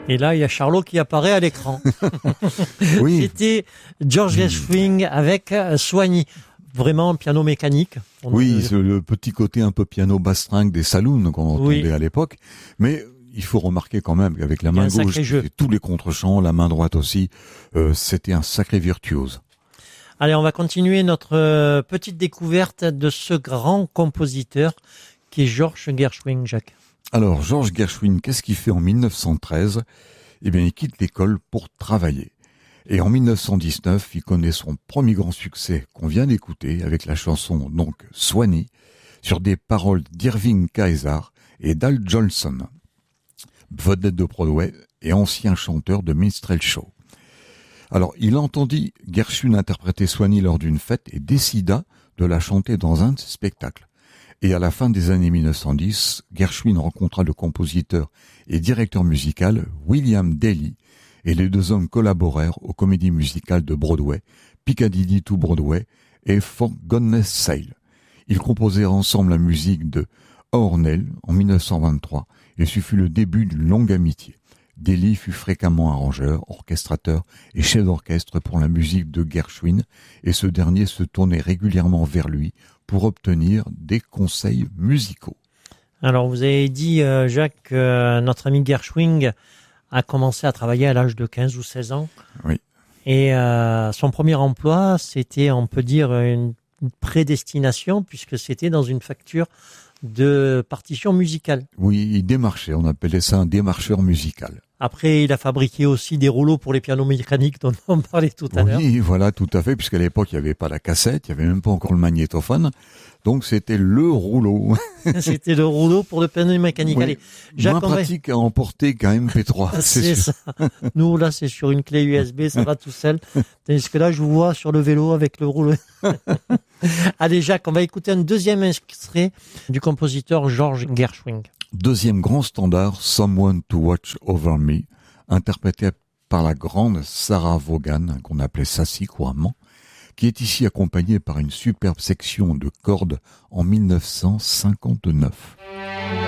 Et là, il y a Charlot qui apparaît à l'écran. Oui. C'était George Gershwin avec Swanee. Vraiment piano mécanique. Oui, c'est le petit côté un peu piano basse-string des saloons qu'on entendait à l'époque. Mais il faut remarquer quand même qu'avec la main gauche, il fait tous les contre-champs, la main droite aussi, c'était un sacré virtuose. Allez, on va continuer notre petite découverte de ce grand compositeur qui est George Gershwin, Jacques. Alors, George Gershwin, qu'est-ce qu'il fait en 1913 ? Eh bien, il quitte l'école pour travailler. Et en 1919, il connaît son premier grand succès qu'on vient d'écouter avec la chanson donc Swanee sur des paroles d'Irving Kaiser et d'Al Jolson, vedette de Broadway et ancien chanteur de minstrel show. Alors, il entendit Gershwin interpréter Swanee lors d'une fête et décida de la chanter dans un de ses spectacles. Et à la fin des années 1910, Gershwin rencontra le compositeur et directeur musical William Daly, et les deux hommes collaborèrent aux comédies musicales de Broadway, Piccadilly to Broadway et For Goodness Sake. Ils composèrent ensemble la musique de Hornell en 1923 et ce fut le début d'une longue amitié. Daly fut fréquemment arrangeur, orchestrateur et chef d'orchestre pour la musique de Gershwin et ce dernier se tournait régulièrement vers lui pour obtenir des conseils musicaux. Alors vous avez dit, Jacques, que notre ami Gershwin a commencé à travailler à l'âge de 15 ou 16 ans. Oui. Et son premier emploi, c'était, on peut dire, une prédestination, puisque c'était dans une facture de partition musicale. Oui, il démarchait, on appelait ça un démarcheur musical. Après, il a fabriqué aussi des rouleaux pour les pianos mécaniques dont on parlait tout à l'heure. Oui, voilà, tout à fait, puisqu'à l'époque, il n'y avait pas la cassette, il n'y avait même pas encore le magnétophone. Donc, c'était le rouleau. C'était le rouleau pour le piano mécanique. Oui. Allez, Jacques, moins pratique à emporter qu'un MP3. C'est ça. Nous, là, c'est sur une clé USB, ça va tout seul. Tandis que là, je vous vois sur le vélo avec le rouleau. Allez, Jacques, on va écouter un deuxième extrait du compositeur George Gershwin. Deuxième grand standard, Someone to Watch Over Me, interprété par la grande Sarah Vaughan, qu'on appelait Sassy couramment, qui est ici accompagnée par une superbe section de cordes en 1959.